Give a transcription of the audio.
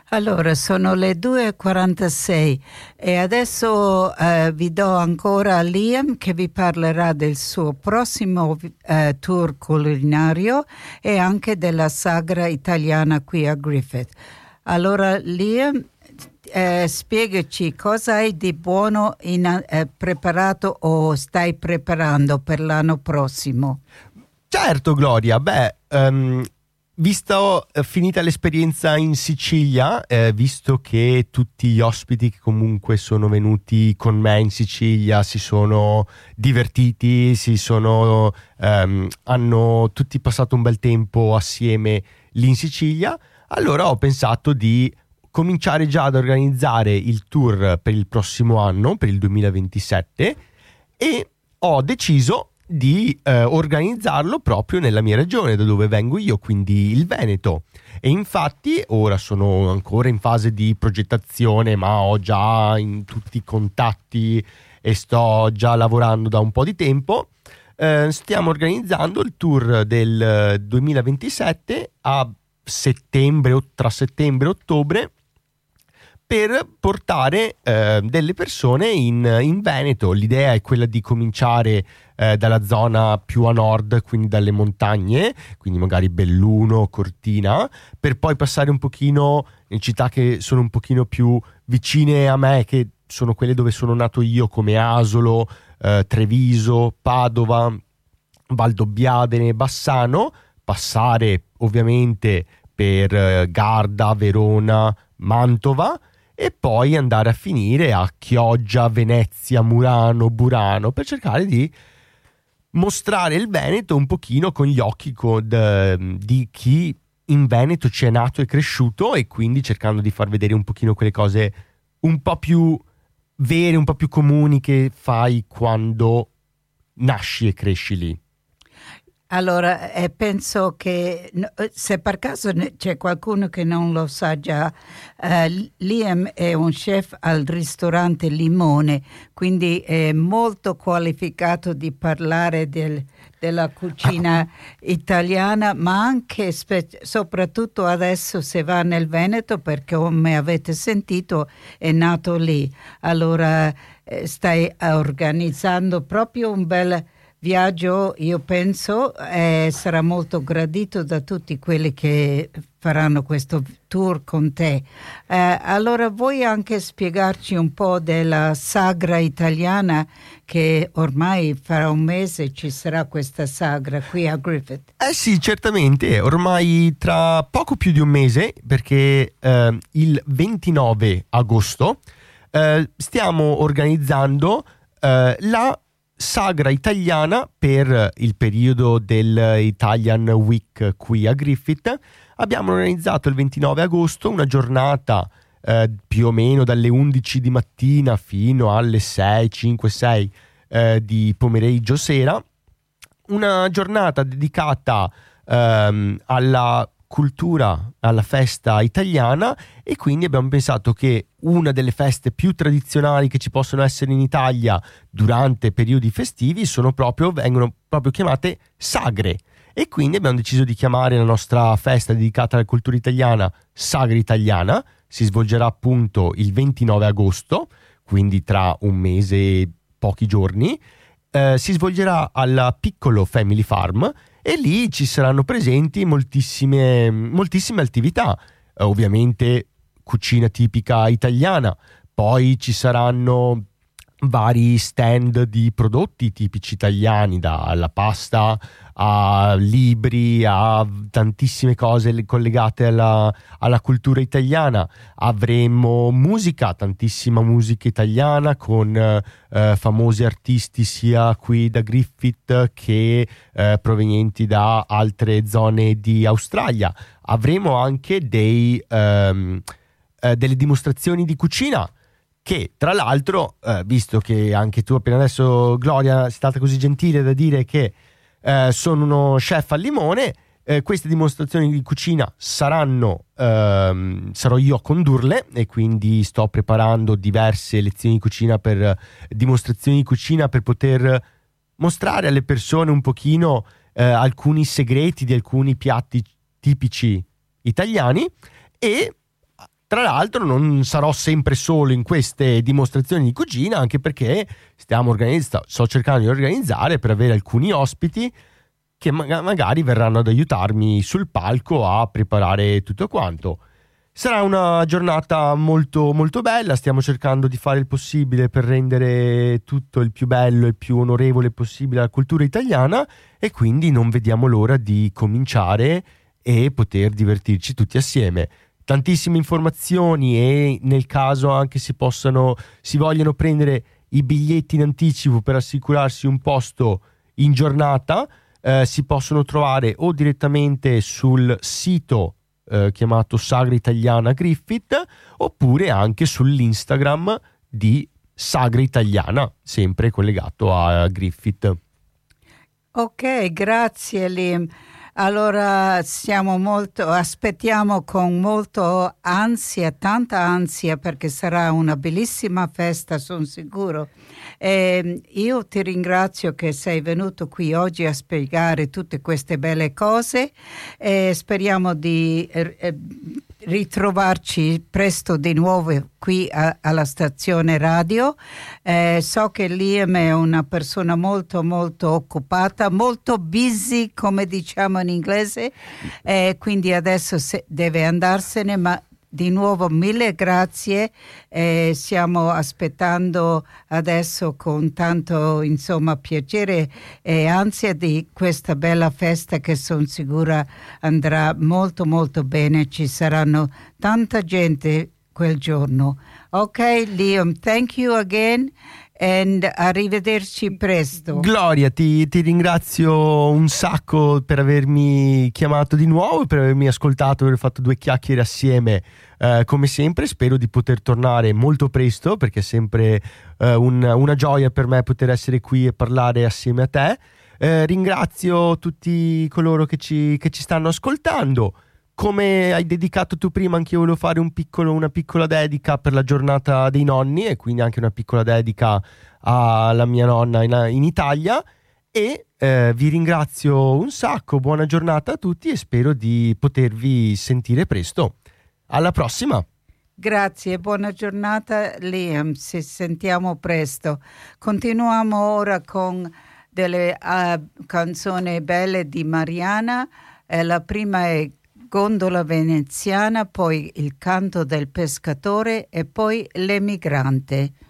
Allora, sono le 2:46 e adesso vi do ancora a Liam che vi parlerà del suo prossimo tour culinario e anche della sagra italiana qui a Griffith. Allora, Liam, spiegaci cosa hai di buono preparato o stai preparando per l'anno prossimo. Certo, Gloria. Visto finita l'esperienza in Sicilia, visto che tutti gli ospiti che comunque sono venuti con me in Sicilia si sono divertiti, hanno tutti passato un bel tempo assieme lì in Sicilia, allora ho pensato di cominciare già ad organizzare il tour per il prossimo anno, per il 2027, e ho deciso di organizzarlo proprio nella mia regione, da dove vengo io, quindi il Veneto. E infatti ora sono ancora in fase di progettazione, ma ho già in tutti i contatti e sto già lavorando da un po' di tempo. Stiamo organizzando il tour del 2027 a settembre o tra settembre e ottobre, per portare delle persone in Veneto. L'idea è quella di cominciare dalla zona più a nord, quindi dalle montagne, quindi magari Belluno, Cortina, per poi passare un pochino in città che sono un pochino più vicine a me, che sono quelle dove sono nato io, come Asolo, Treviso, Padova, Valdobbiadene, Bassano, passare ovviamente per Garda, Verona, Mantova, e poi andare a finire a Chioggia, Venezia, Murano, Burano, per cercare di mostrare il Veneto un pochino con gli occhi di chi in Veneto ci è nato e cresciuto, e quindi cercando di far vedere un pochino quelle cose un po' più vere, un po' più comuni che fai quando nasci e cresci lì. Allora, penso che se per caso c'è qualcuno che non lo sa già, Liam è un chef al ristorante Limone, quindi è molto qualificato di parlare della cucina italiana, ma anche soprattutto adesso se va nel Veneto, perché come avete sentito è nato lì. Allora stai organizzando proprio un bel viaggio, io penso, sarà molto gradito da tutti quelli che faranno questo tour con te. Allora vuoi anche spiegarci un po' della sagra italiana, che ormai fra un mese ci sarà questa sagra qui a Griffith? Sì, certamente, ormai tra poco più di un mese, perché il 29 agosto stiamo organizzando la sagra italiana per il periodo del Italian Week qui a Griffith. Abbiamo organizzato il 29 agosto una giornata più o meno dalle 11 di mattina fino alle 6 di pomeriggio sera, una giornata dedicata alla cultura, alla festa italiana, e quindi abbiamo pensato che una delle feste più tradizionali che ci possono essere in Italia durante periodi festivi vengono proprio chiamate sagre, e quindi abbiamo deciso di chiamare la nostra festa dedicata alla cultura italiana Sagra Italiana. Si svolgerà appunto il 29 agosto, quindi tra un mese e pochi giorni. Si svolgerà al piccolo Family Farm, e lì ci saranno presenti moltissime attività, ovviamente cucina tipica italiana, poi ci saranno vari stand di prodotti tipici italiani, dalla pasta a libri a tantissime cose collegate alla cultura italiana. Avremo tantissima musica italiana con famosi artisti sia qui da Griffith che provenienti da altre zone di Australia. Avremo anche delle dimostrazioni di cucina, che tra l'altro, visto che anche tu appena adesso, Gloria, sei stata così gentile da dire che sono uno chef al limone, queste dimostrazioni di cucina sarò io a condurle, e quindi sto preparando diverse lezioni di cucina dimostrazioni di cucina per poter mostrare alle persone un pochino alcuni segreti di alcuni piatti tipici italiani. E Tra l'altro non sarò sempre solo in queste dimostrazioni di cucina, anche perché sto cercando di organizzare per avere alcuni ospiti che magari verranno ad aiutarmi sul palco a preparare tutto quanto. Sarà una giornata molto molto bella, stiamo cercando di fare il possibile per rendere tutto il più bello e il più onorevole possibile alla cultura italiana, e quindi non vediamo l'ora di cominciare e poter divertirci tutti assieme. Tantissime informazioni, e nel caso anche si vogliono prendere i biglietti in anticipo per assicurarsi un posto in giornata, si possono trovare o direttamente sul sito chiamato Sagra Italiana Griffith, oppure anche sull'Instagram di Sagra Italiana, sempre collegato a Griffith. Ok, grazie Liam. Allora aspettiamo con molto ansia, tanta ansia, perché sarà una bellissima festa, sono sicuro. Io ti ringrazio che sei venuto qui oggi a spiegare tutte queste belle cose, e speriamo di ritrovarci presto di nuovo qui alla stazione radio. So che Liam è una persona molto molto occupata, molto busy, come diciamo in inglese, quindi adesso deve andarsene, ma di nuovo mille grazie. Stiamo aspettando adesso con tanto piacere e ansia di questa bella festa, che sono sicura andrà molto molto bene. Ci saranno tanta gente quel giorno. Ok, Liam, thank you again. E arrivederci presto. Gloria, ti ringrazio un sacco per avermi chiamato di nuovo, per avermi ascoltato, aver fatto due chiacchiere assieme, come sempre. Spero di poter tornare molto presto, perché è sempre una gioia per me poter essere qui e parlare assieme a te. Ringrazio tutti coloro che ci stanno ascoltando. Come hai dedicato tu prima, anche io volevo fare una piccola dedica per la giornata dei nonni, e quindi anche una piccola dedica alla mia nonna in Italia. E vi ringrazio un sacco, buona giornata a tutti, e spero di potervi sentire presto. Alla prossima! Grazie, buona giornata Liam, ci sentiamo presto. Continuiamo ora con delle canzoni belle di Mariana. La prima è Gondola veneziana, poi Il canto del pescatore e poi L'emigrante.